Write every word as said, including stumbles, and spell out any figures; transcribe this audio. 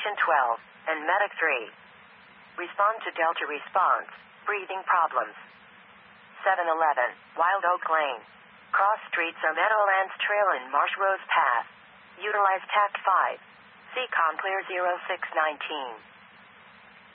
Patient twelve, and Medic three. Respond to Delta response. Breathing problems. seven eleven, Wild Oak Lane. Cross streets are Meadowlands Trail and Marsh Rose Path. Utilize Tact five. C COM clear zero six nineteen.